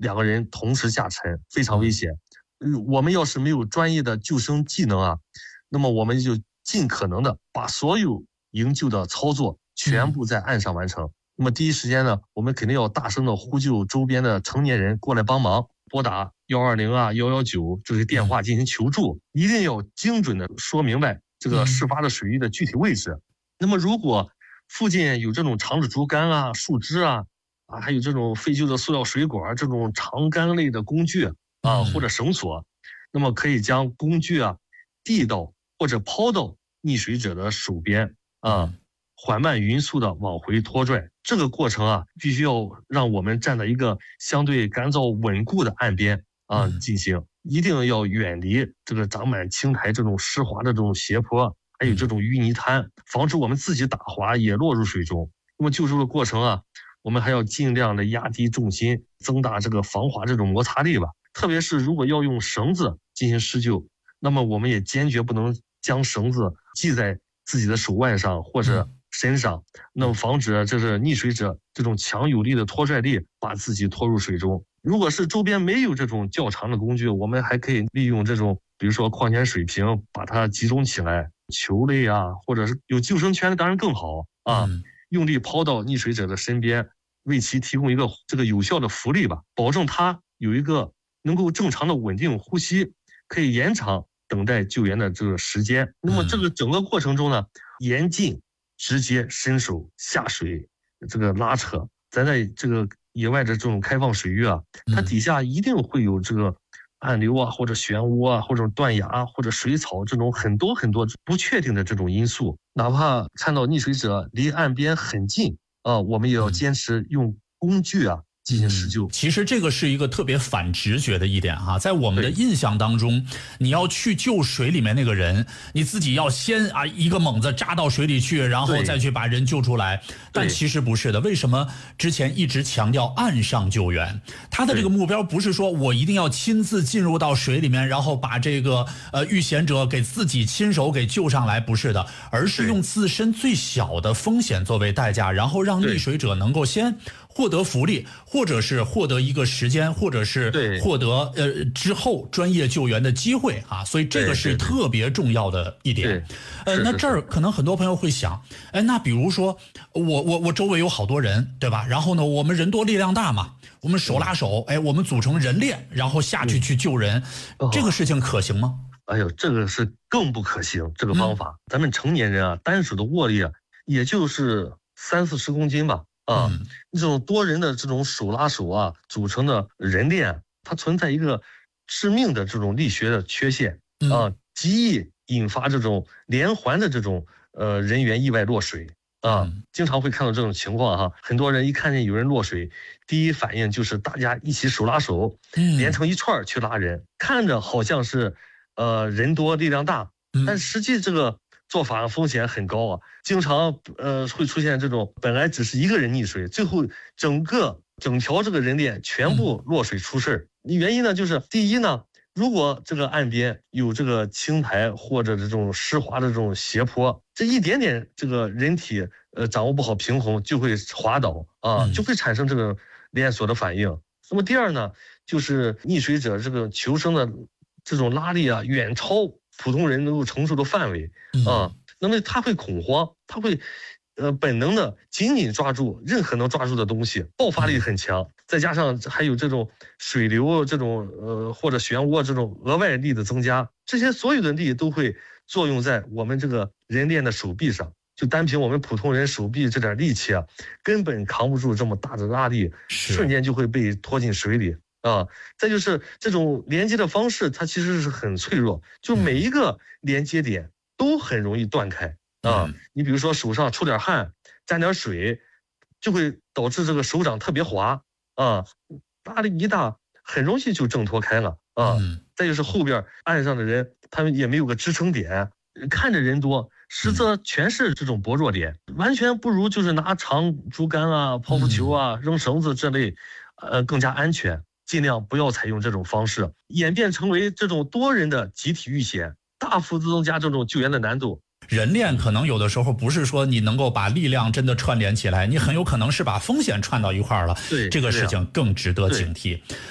两个人同时下沉，非常危险。我们要是没有专业的救生技能啊，那么我们就尽可能的把所有营救的操作全部在岸上完成。那么第一时间呢，我们肯定要大声的呼救周边的成年人过来帮忙，拨打120啊、119这些电话进行求助，一定要精准的说明白这个事发的水域的具体位置。那么如果附近有这种长的竹竿啊、树枝啊，还有这种废旧的塑料水管这种长竿类的工具啊，或者绳索，那么可以将工具啊递到或者抛到溺水者的手边啊，缓慢匀速的往回拖拽。这个过程啊，必须要让我们站在一个相对干燥稳固的岸边啊进行，一定要远离这个长满青苔这种湿滑的这种斜坡，还有这种淤泥滩，防止我们自己打滑也落入水中。那么救助的过程啊，我们还要尽量的压低重心，增大这个防滑这种摩擦力吧。特别是如果要用绳子进行施救，那么我们也坚决不能将绳子系在自己的手腕上或者身上，那么防止这是溺水者这种强有力的拖拽力把自己拖入水中。如果是周边没有这种较长的工具，我们还可以利用这种比如说矿泉水瓶把它集中起来，球类啊，或者是有救生圈的当然更好啊，用力抛到溺水者的身边，为其提供一个这个有效的浮力吧，保证他有一个能够正常的稳定呼吸，可以延长等待救援的这个时间。那么这个整个过程中呢，严禁直接伸手下水这个拉扯。咱在这个野外的这种开放水域啊，它底下一定会有这个暗流啊，或者漩涡啊，或者断崖或者水草这种很多不确定的这种因素。哪怕看到溺水者离岸边很近啊，我们也要坚持用工具啊进行施救。 其实这个是一个特别反直觉的一点哈，在我们的印象当中，你要去救水里面那个人，你自己要先一个猛子扎到水里去，然后再去把人救出来。但其实不是的，为什么之前一直强调岸上救援？他的这个目标不是说我一定要亲自进入到水里面，然后把这个遇险者给自己亲手给救上来，不是的，而是用自身最小的风险作为代价，然后让溺水者能够先获得福利，或者是获得一个时间，或者是获得之后专业救援的机会啊，所以这个是特别重要的一点。那这儿可能很多朋友会想，那比如说我周围有好多人，对吧？然后呢，我们人多力量大嘛，我们手拉手，我们组成人链，然后下去救人，这个事情可行吗？ 哎呦，这个是更不可行，这个方法。咱们成年人啊，单手的握力啊，也就是30-40公斤吧。这种多人的这种手拉手啊组成的人链，它存在一个致命的这种力学的缺陷啊，极易引发这种连环的这种人员意外落水啊，经常会看到这种情况哈。很多人一看见有人落水，第一反应就是大家一起手拉手，连成一串去拉人，看着好像是人多力量大，但实际这个做法风险很高啊，经常会出现这种本来只是一个人溺水，最后整条这个人链全部落水出事。原因呢，就是第一呢，如果这个岸边有这个青苔或者这种湿滑的这种斜坡，这一点点这个人体掌握不好平衡就会滑倒啊，就会产生这个连锁的反应。那么第二呢，就是溺水者这个求生的这种拉力啊，远超普通人能够承受的范围啊，那么他会恐慌，他会本能的紧紧抓住任何能抓住的东西，爆发力很强，再加上还有这种水流这种或者漩涡这种额外力的增加，这些所有的力都会作用在我们这个人链的手臂上。就单凭我们普通人手臂这点力气啊，根本扛不住这么大的拉力，瞬间就会被拖进水里啊。再就是这种连接的方式，它其实是很脆弱，就每一个连接点都很容易断开啊。你比如说手上出点汗，沾点水，就会导致这个手掌特别滑啊，拉力一大，很容易就挣脱开了啊。再就是后边岸上的人，他们也没有个支撑点，看着人多，实则全是这种薄弱点，完全不如就是拿长竹竿啊、泡芙球啊、扔绳子这类，更加安全。尽量不要采用这种方式，演变成为这种多人的集体遇险，大幅增加这种救援的难度。 人链可能有的时候不是说你能够把力量真的串联起来，你很有可能是把风险串到一块儿了。这个事情更值得警惕。